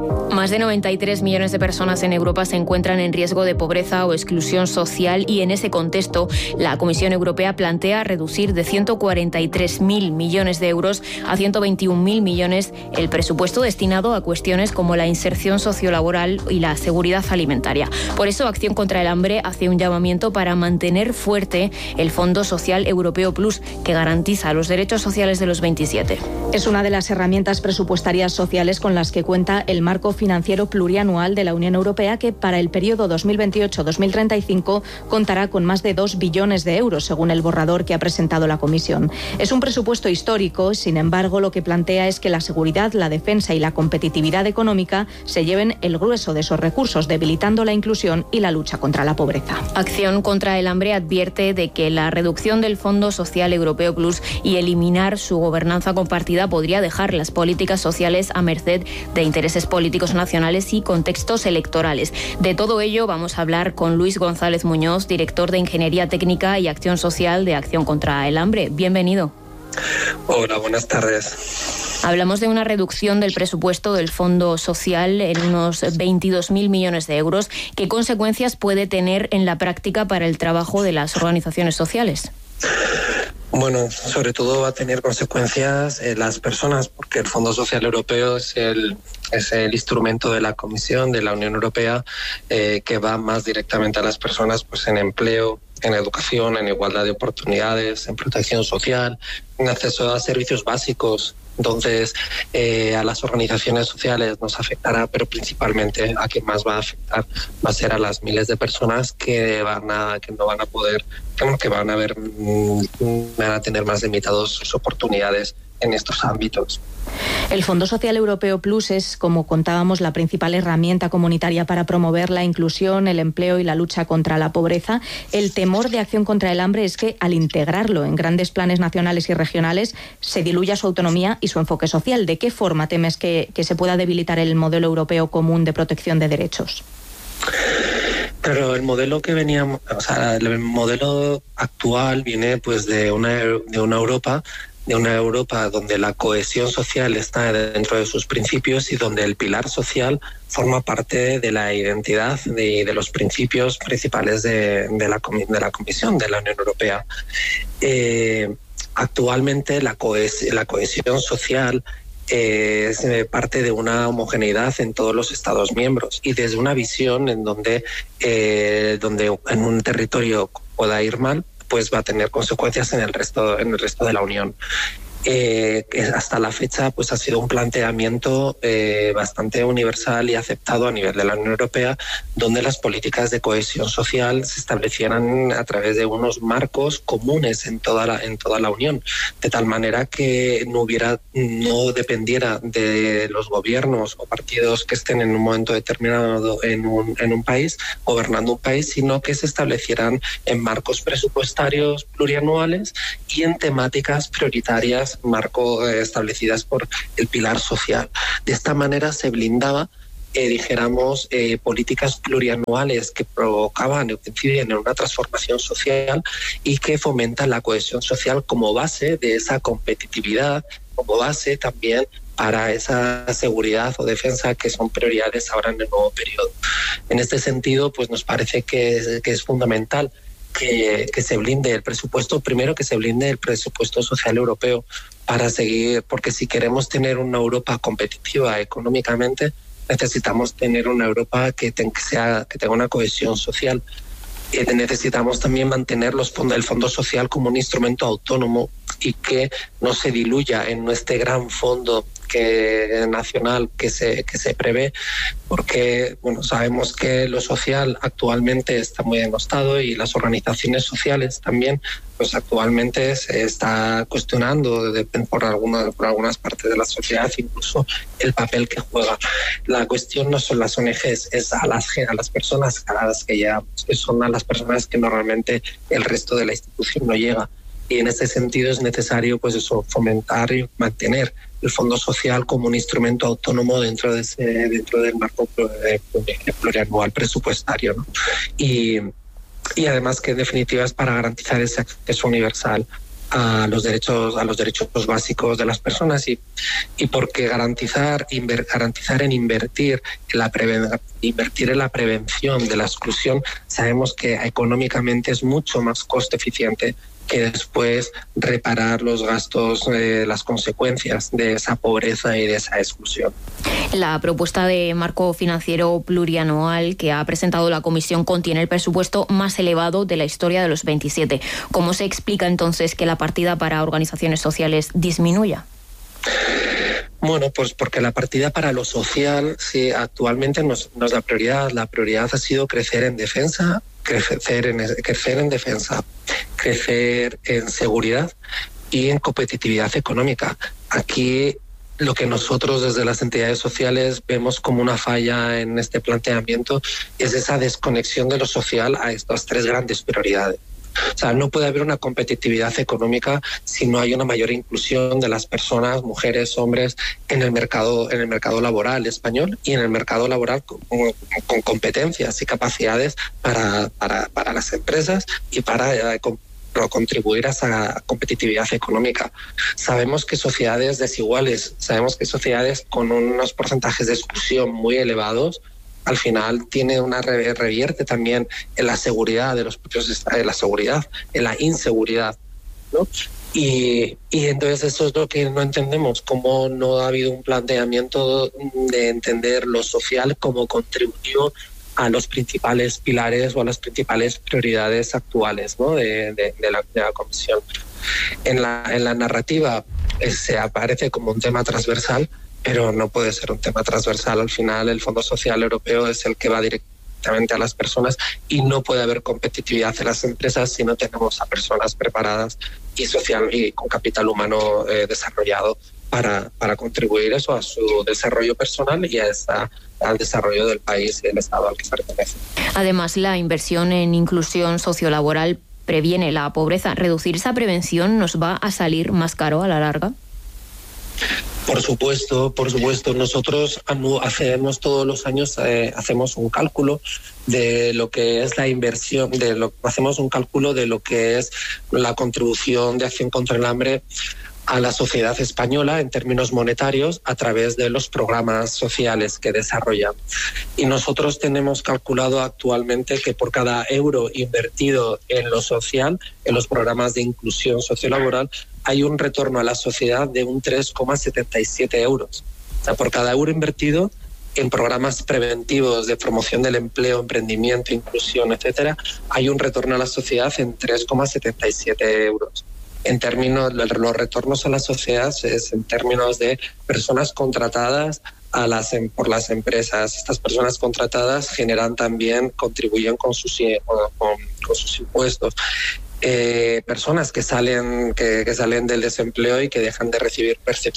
Más de 93 millones de personas en Europa se encuentran en riesgo de pobreza o exclusión social y en ese contexto la Comisión Europea plantea reducir de 143.000 millones de euros a 121.000 millones el presupuesto destinado a cuestiones como la inserción sociolaboral y la seguridad alimentaria. Por eso Acción contra el Hambre hace un llamamiento para mantener fuerte el Fondo Social Europeo Plus, que garantiza los derechos sociales de los 27. Es una de las herramientas presupuestarias sociales con las que cuenta el marco financiero plurianual de la Unión Europea, que para el periodo 2028-2035 contará con más de 2 billones de euros, según el borrador que ha presentado la Comisión. Es un presupuesto histórico, sin embargo, lo que plantea es que la seguridad, la defensa y la competitividad económica se lleven el grueso de esos recursos, debilitando la inclusión y la lucha contra la pobreza. Acción contra el Hambre advierte de que la reducción del Fondo Social Europeo Plus y eliminar su gobernanza compartida podría dejar las políticas sociales a merced de intereses políticos nacionales y contextos electorales. De todo ello vamos a hablar con Luis González Muñoz, director de Ingeniería Técnica y Acción Social de Acción contra el Hambre. Bienvenido. Hola, buenas tardes. Hablamos de una reducción del presupuesto del Fondo Social en unos 22.000 millones de euros. ¿Qué consecuencias puede tener en la práctica para el trabajo de las organizaciones sociales? Bueno, sobre todo va a tener consecuencias en las personas, porque el Fondo Social Europeo es el instrumento de la Comisión, de la Unión Europea, que va más directamente a las personas, pues en empleo, en educación, en igualdad de oportunidades, en protección social, en acceso a servicios básicos. Entonces, a las organizaciones sociales nos afectará, pero principalmente a quien más va a afectar va a ser a las miles de personas que van a tener más limitadas sus oportunidades en estos ámbitos. El Fondo Social Europeo Plus es, como contábamos, la principal herramienta comunitaria para promover la inclusión, el empleo y la lucha contra la pobreza. El temor de Acción contra el Hambre es que, al integrarlo en grandes planes nacionales y regionales, se diluya su autonomía y su enfoque social. ¿De qué forma temes que se pueda debilitar el modelo europeo común de protección de derechos? Pero el modelo que veníamos, el modelo actual viene pues de una Europa donde la cohesión social está dentro de sus principios y donde el pilar social forma parte de la identidad y de los principios principales de la Comisión de la Unión Europea. Actualmente la cohesión social es parte de una homogeneidad en todos los Estados miembros y desde una visión en donde en un territorio pueda ir mal, pues va a tener consecuencias en el resto de la Unión. Hasta la fecha pues ha sido un planteamiento bastante universal y aceptado a nivel de la Unión Europea, donde las políticas de cohesión social se establecieran a través de unos marcos comunes en toda la Unión, de tal manera que no dependiera de los gobiernos o partidos que estén en un momento determinado en un país, gobernando un país, sino que se establecieran en marcos presupuestarios plurianuales y en temáticas prioritarias establecidas por el pilar social. De esta manera se blindaba, políticas plurianuales que provocaban o que inciden en una transformación social y que fomentan la cohesión social como base de esa competitividad, como base también para esa seguridad o defensa que son prioridades ahora en el nuevo periodo. En este sentido, pues nos parece que es fundamental que se blinde el presupuesto, primero que se blinde el presupuesto social europeo para seguir, porque si queremos tener una Europa competitiva económicamente, necesitamos tener una Europa que tenga una cohesión social. Necesitamos también mantener el Fondo Social como un instrumento autónomo y que no se diluya en este gran fondo nacional que se prevé, porque sabemos que lo social actualmente está muy denostado y las organizaciones sociales también pues actualmente se está cuestionando por algunas partes de la sociedad incluso el papel que juega. La cuestión no son las ONGs, es a las personas a las que llegamos, que son a las personas que normalmente el resto de la institución no llega. Y en ese sentido es necesario fomentar y mantener el Fondo Social como un instrumento autónomo dentro del marco plurianual presupuestario, ¿no? Y además que en definitiva es para garantizar ese acceso universal a los derechos básicos de las personas y porque garantizar en invertir en la prevención de la exclusión, sabemos que económicamente es mucho más coste eficiente que después reparar los gastos, las consecuencias de esa pobreza y de esa exclusión. La propuesta de marco financiero plurianual que ha presentado la Comisión contiene el presupuesto más elevado de la historia de los 27. ¿Cómo se explica entonces que la partida para organizaciones sociales disminuya? Bueno, pues porque la partida para lo social, sí, actualmente no es la prioridad. La prioridad ha sido crecer en defensa, crecer en seguridad y en competitividad económica. Aquí lo que nosotros desde las entidades sociales vemos como una falla en este planteamiento es esa desconexión de lo social a estas tres grandes prioridades. O sea, no puede haber una competitividad económica si no hay una mayor inclusión de las personas, mujeres, hombres, en el mercado laboral español y en el mercado laboral con competencias y capacidades para las empresas y para contribuir a esa competitividad económica. Sabemos que sociedades desiguales, sabemos que sociedades con unos porcentajes de exclusión muy elevados, al final revierte también en la seguridad de los propios, en la inseguridad, ¿no? Y entonces eso es lo que no entendemos, cómo no ha habido un planteamiento de entender lo social como contributivo a los principales pilares o a las principales prioridades actuales, ¿no? de la Comisión. En la narrativa se aparece como un tema transversal, pero no puede ser un tema transversal. Al final el Fondo Social Europeo es el que va directamente a las personas y no puede haber competitividad en las empresas si no tenemos a personas preparadas y con capital humano desarrollado para contribuir eso a su desarrollo personal y al desarrollo del país y del Estado al que pertenece. Además, la inversión en inclusión sociolaboral previene la pobreza. ¿Reducir esa prevención nos va a salir más caro a la larga? Por supuesto. Nosotros hacemos todos los años hacemos un cálculo de lo que es la inversión, hacemos un cálculo de lo que es la contribución de Acción contra el Hambre a la sociedad española en términos monetarios a través de los programas sociales que desarrollan. Y nosotros tenemos calculado actualmente que por cada euro invertido en lo social, en los programas de inclusión sociolaboral, hay un retorno a la sociedad de un 3,77 euros. O sea, por cada euro invertido en programas preventivos de promoción del empleo, emprendimiento, inclusión, etcétera, hay un retorno a la sociedad en 3,77 euros. En términos de los retornos a la sociedad es en términos de personas contratadas por las empresas. Estas personas contratadas contribuyen con sus impuestos. Personas que salen del desempleo y que dejan de recibir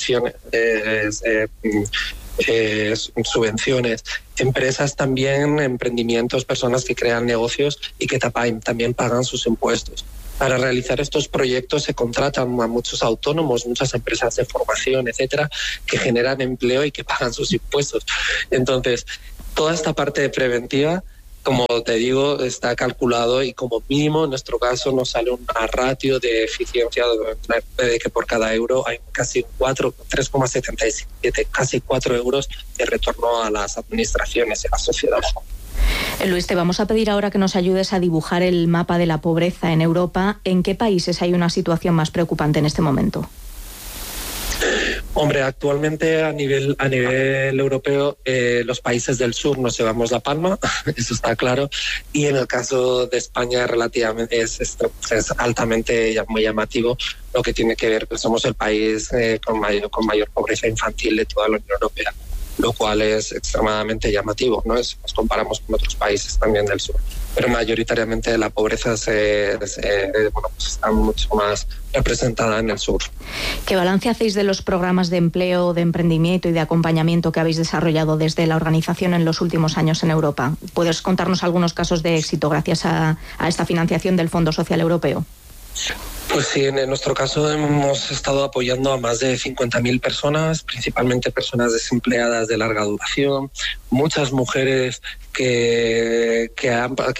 subvenciones. Empresas también, emprendimientos, personas que crean negocios y que también pagan sus impuestos. Para realizar estos proyectos se contratan a muchos autónomos, muchas empresas de formación, etcétera, que generan empleo y que pagan sus impuestos. Entonces, toda esta parte preventiva, como te digo, está calculado y como mínimo en nuestro caso nos sale una ratio de eficiencia de que por cada euro hay casi 3,77, casi 4 euros de retorno a las administraciones y a la sociedad. Luis, te vamos a pedir ahora que nos ayudes a dibujar el mapa de la pobreza en Europa. ¿En qué países hay una situación más preocupante en este momento? Hombre, actualmente a nivel europeo los países del sur nos llevamos la palma, eso está claro, y en el caso de España relativamente es altamente muy llamativo lo que tiene que ver que somos el país con mayor pobreza infantil de toda la Unión Europea, lo cual es extremadamente llamativo, ¿no? Nos comparamos con otros países también del sur. Pero mayoritariamente la pobreza está mucho más representada en el sur. ¿Qué balance hacéis de los programas de empleo, de emprendimiento y de acompañamiento que habéis desarrollado desde la organización en los últimos años en Europa? ¿Puedes contarnos algunos casos de éxito gracias a esta financiación del Fondo Social Europeo? Pues sí, en nuestro caso hemos estado apoyando a más de 50.000 personas, principalmente personas desempleadas de larga duración, muchas mujeres que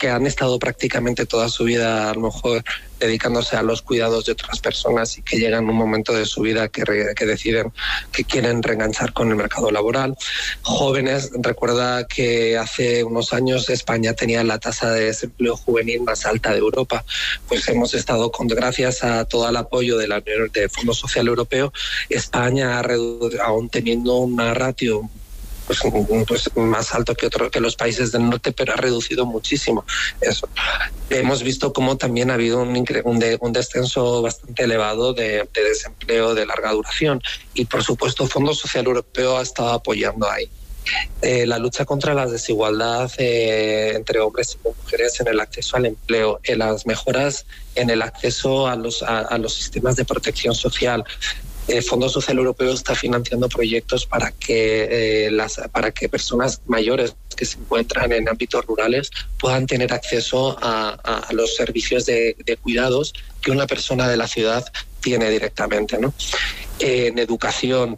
que han estado prácticamente toda su vida a lo mejor dedicándose a los cuidados de otras personas y que llegan un momento de su vida que deciden que quieren reenganchar con el mercado laboral. Jóvenes, recuerda que hace unos años España tenía la tasa de desempleo juvenil más alta de Europa. Pues hemos estado, gracias a todo el apoyo del Fondo Social Europeo, España ha reducido, aún teniendo una ratio pues más alto que los países del norte, pero ha reducido muchísimo eso. Hemos visto cómo también ha habido un descenso bastante elevado de desempleo de larga duración y, por supuesto, el Fondo Social Europeo ha estado apoyando ahí. La lucha contra la desigualdad entre hombres y mujeres en el acceso al empleo, las mejoras en el acceso a los sistemas de protección social. El Fondo Social Europeo está financiando proyectos para que personas mayores que se encuentran en ámbitos rurales puedan tener acceso a los servicios de cuidados que una persona de la ciudad tiene directamente, ¿no? En educación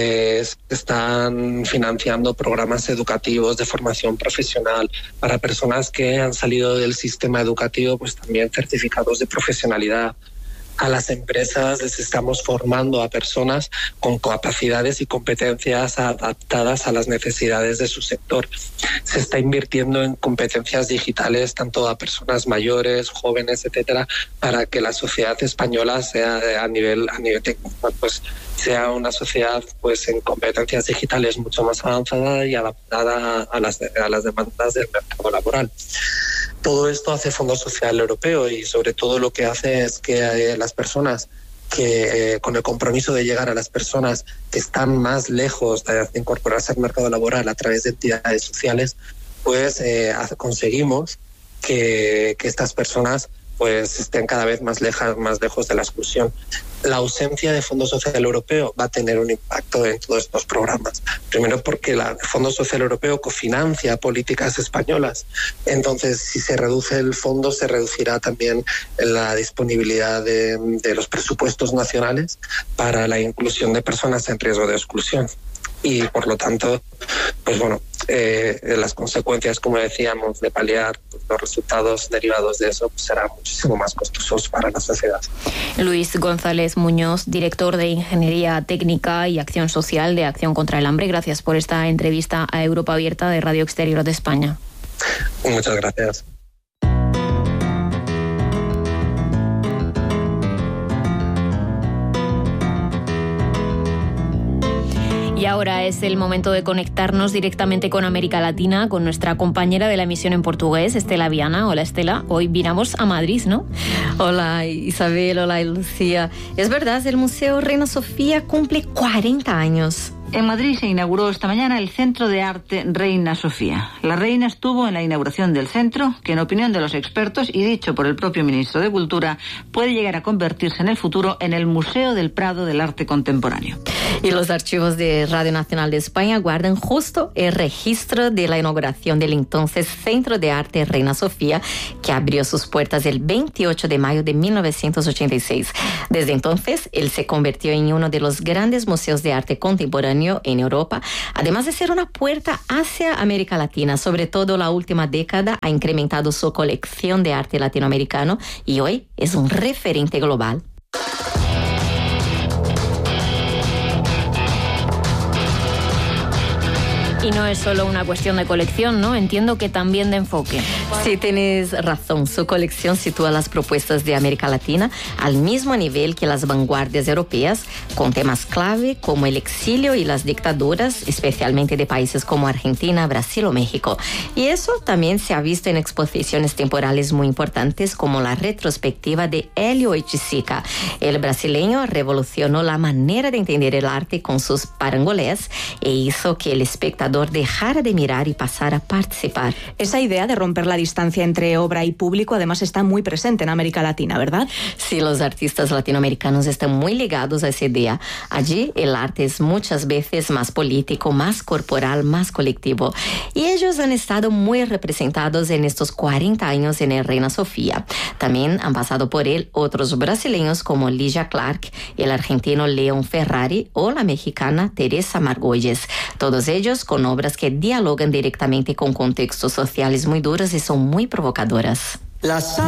están financiando programas educativos de formación profesional para personas que han salido del sistema educativo, pues también certificados de profesionalidad. A las empresas les estamos formando a personas con capacidades y competencias adaptadas a las necesidades de su sector. Se está invirtiendo en competencias digitales tanto a personas mayores, jóvenes, etcétera, para que la sociedad española sea a nivel técnico, pues sea una sociedad pues en competencias digitales mucho más avanzada y adaptada a las demandas del mercado laboral. Todo esto hace Fondo Social Europeo y sobre todo lo que hace es que las personas con el compromiso de llegar a las personas que están más lejos de incorporarse al mercado laboral a través de entidades sociales, pues conseguimos que estas personas pues estén cada vez más lejos de la exclusión. La ausencia de Fondo Social Europeo va a tener un impacto en todos estos programas. Primero porque el Fondo Social Europeo cofinancia políticas españolas. Entonces, si se reduce el fondo, se reducirá también la disponibilidad de los presupuestos nacionales para la inclusión de personas en riesgo de exclusión. Y, por lo tanto, pues bueno, las consecuencias, como decíamos, de paliar los resultados derivados de eso pues serán muchísimo más costosos para la sociedad. Luis González Muñoz, director de Ingeniería Técnica y Acción Social de Acción contra el Hambre. Gracias por esta entrevista a Europa Abierta de Radio Exterior de España. Muchas gracias. Y ahora es el momento de conectarnos directamente con América Latina, con nuestra compañera de la emisión en portugués, Estela Viana. Hola, Estela. Hoy viramos a Madrid, ¿no? Hola, Isabel. Hola, Lucía. Es verdad, el Museo Reina Sofía cumple 40 años. En Madrid se inauguró esta mañana el Centro de Arte Reina Sofía. La reina estuvo en la inauguración del centro, que en opinión de los expertos y dicho por el propio ministro de Cultura, puede llegar a convertirse en el futuro en el Museo del Prado del Arte Contemporáneo. Y los archivos de Radio Nacional de España guardan justo el registro de la inauguración del entonces Centro de Arte Reina Sofía, que abrió sus puertas el 28 de mayo de 1986. Desde entonces, él se convirtió en uno de los grandes museos de arte contemporáneo en Europa, además de ser una puerta hacia América Latina. Sobre todo la última década ha incrementado su colección de arte latinoamericano y hoy es un referente global. Y no es solo una cuestión de colección, ¿no? Entiendo que también de enfoque. Sí, tienes razón. Su colección sitúa las propuestas de América Latina al mismo nivel que las vanguardias europeas, con temas clave como el exilio y las dictaduras, especialmente de países como Argentina, Brasil o México. Y eso también se ha visto en exposiciones temporales muy importantes, como la retrospectiva de Hélio Oiticica. El brasileño revolucionó la manera de entender el arte con sus parangolés e hizo que el espectador dejara de mirar y pasara a participar. Esa idea de romper la distancia entre obra y público además está muy presente en América Latina, ¿verdad? Sí, los artistas latinoamericanos están muy ligados a esa idea. Allí el arte es muchas veces más político, más corporal, más colectivo. Y ellos han estado muy representados en estos 40 años en el Reina Sofía. También han pasado por él otros brasileños como Ligia Clark, el argentino León Ferrari o la mexicana Teresa Margolles. Todos ellos con con obras que dialogan directamente con contextos sociales muy duros y son muy provocadoras.